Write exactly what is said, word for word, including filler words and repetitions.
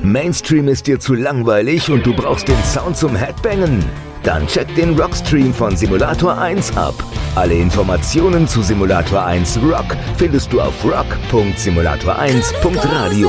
Mainstream ist dir zu langweilig und du brauchst den Sound zum Headbangen? Dann check den Rockstream von Simulator eins ab. Alle Informationen zu Simulator eins Rock findest du auf rock punkt simulator eins punkt radio.